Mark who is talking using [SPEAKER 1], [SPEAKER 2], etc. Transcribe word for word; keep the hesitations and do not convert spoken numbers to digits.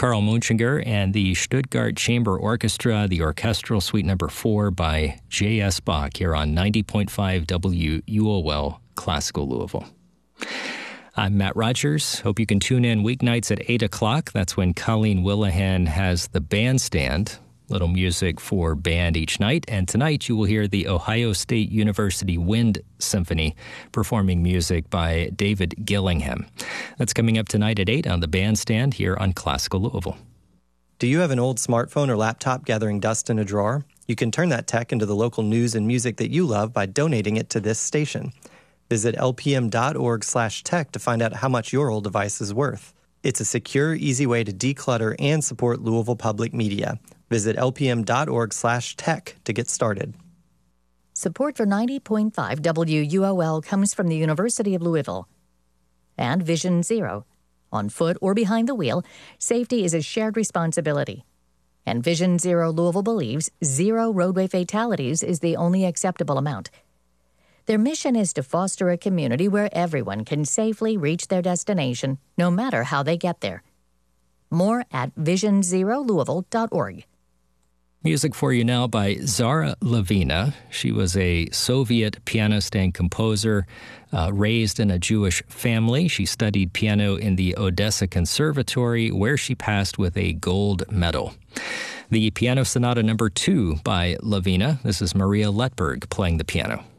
[SPEAKER 1] Carl Munchinger and the Stuttgart Chamber Orchestra, the Orchestral Suite Number four by J S. Bach here on ninety point five W U O L Classical Louisville. I'm Matt Rogers. Hope you can tune in weeknights at eight o'clock. That's when Colleen Willihan has the bandstand. Little music for band each night. And tonight you will hear the Ohio State University Wind Symphony performing music by David Gillingham. That's coming up tonight at eight on the bandstand here on Classical Louisville.
[SPEAKER 2] Do you have an old smartphone or laptop gathering dust in a drawer? You can turn that tech into the local news and music that you love by donating it to this station. Visit lpm.org slash tech to find out how much your old device is worth. It's a secure, easy way to declutter and support Louisville Public Media. Visit lpm.org slash tech to get started.
[SPEAKER 3] Support for ninety point five W U O L comes from the University of Louisville and Vision Zero. On foot or behind the wheel, safety is a shared responsibility. And Vision Zero Louisville believes zero roadway fatalities is the only acceptable amount. Their mission is to foster a community where everyone can safely reach their destination, no matter how they get there. More at vision zero louisville dot org.
[SPEAKER 1] Music for you now by Zara Lavina. She was a Soviet pianist and composer, uh, raised in a Jewish family. She studied piano in the Odessa Conservatory, where she passed with a gold medal. The Piano Sonata Number Two by Lavina. This is Maria Letberg playing the piano.